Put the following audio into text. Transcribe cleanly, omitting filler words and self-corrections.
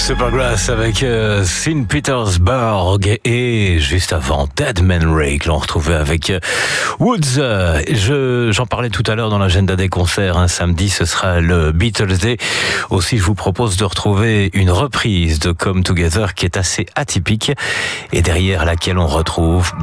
Supergrass avec St. Petersburg et juste avant Dead Man Ray que l'on retrouvait avec Woods. J'en parlais tout à l'heure dans l'agenda des concerts. Samedi, ce sera le Beatles Day. Aussi, je vous propose de retrouver une reprise de Come Together qui est assez atypique et derrière laquelle on retrouve